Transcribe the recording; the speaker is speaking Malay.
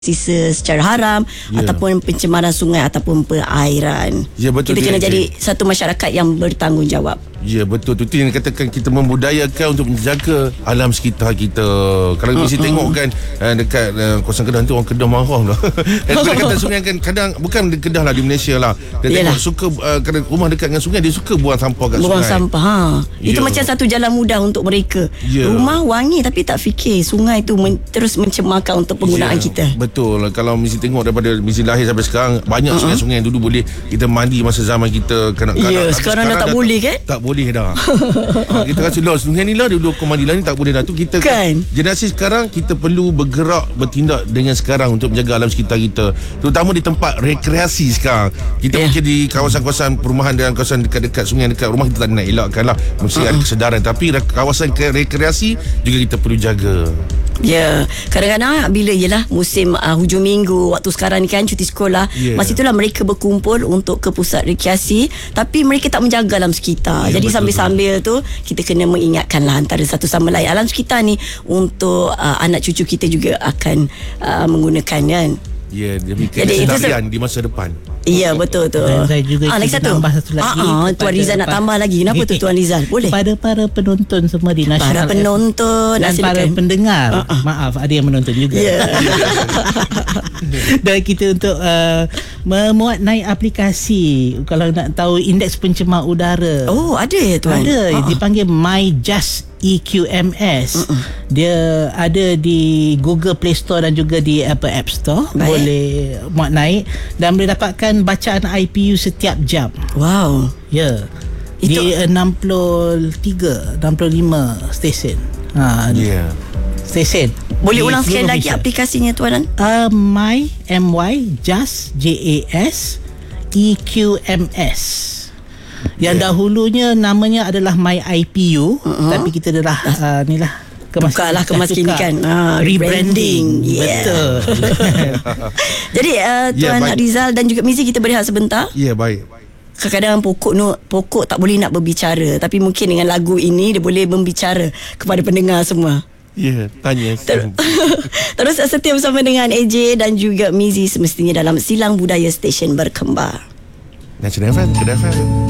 sisa secara haram ataupun pencemaran sungai ataupun perairan. Ya, betul. Kita kena jadi satu masyarakat yang bertanggungjawab. Ya, betul. Itu yang katakan kita membudayakan untuk menjaga alam sekitar kita. Kalau mesti tengok kan dekat kawasan Kedah tu, orang Kedah marah lah. Kata sungai kan kadang bukan di Kedah lah, di Malaysia lah. Dia tengok suka rumah dekat dengan sungai, dia suka buang sampah kat sungai. Buang sampah. Itu macam satu jalan mudah untuk mereka. Rumah wangi tapi tak fikir sungai tu terus mencemarkan untuk penggunaan kita. Betul. Kalau mesti tengok daripada mesti lahir sampai sekarang, banyak sungai-sungai yang dulu boleh kita mandi masa zaman kita kanak-kanak. Sekarang dah tak boleh kan? Tak boleh dah. Kita rasa lah sungai ni lah dulu kau mandi lah ni, tak boleh dah. Tu kita kan, generasi sekarang kita perlu bergerak, bertindak dengan sekarang untuk menjaga alam sekitar kita, terutama di tempat rekreasi sekarang. Kita mungkin di kawasan-kawasan perumahan dan kawasan dekat-dekat sungai, dekat rumah kita tak nak elakkan lah, mesti ada kesedaran. Tapi kawasan rekreasi juga kita perlu jaga. Ya, kadang-kadang bila ialah musim hujung minggu, waktu sekarang ni kan cuti sekolah, masa itulah mereka berkumpul untuk ke pusat rekreasi, tapi mereka tak menjaga alam sekitar. Jadi sambil-sambil tu kita kena mengingatkanlah antara satu sama lain, alam sekitar ni untuk anak cucu kita juga akan menggunakan kan. Ya, demi kelestarian di masa depan. Ya, betul tu. Dan saya juga lagi satu. Tambah satu lagi. Tuan Rizal nak tambah lagi. Kenapa tu Tuan Rizal? Boleh. Kepada para penonton semua di Nasional, para penonton dan para pendengar. Maaf, ada yang menonton juga. Dan kita untuk memuat naik aplikasi kalau nak tahu indeks pencemar udara. Oh, ada ya Tuan? Ada. Dipanggil My Just EQMS. Dia ada di Google Play Store dan juga di Apple App Store. Boleh muat naik dan boleh dapatkan bacaan IPU setiap jam. Wow. Ya. Di 65 stesen. Stesen. Boleh ulang sekali lagi aplikasinya Tuan? Just JAS EQMS. Yang dahulunya namanya adalah My IPU, tapi kita dah tukarlah kemaskinkan, rebranding. Betul. Jadi Tuan Rizal dan juga Mizi, kita berehat sebentar. Ya, baik. Kadang-kadang pokok tak boleh nak berbicara, tapi mungkin dengan lagu ini dia boleh membicara kepada pendengar semua. Ya, tanya. Terus setia bersama dengan AJ dan juga Mizi semestinya dalam Silang Budaya Stesen Berkembar. Nasional FM, Kedah FM.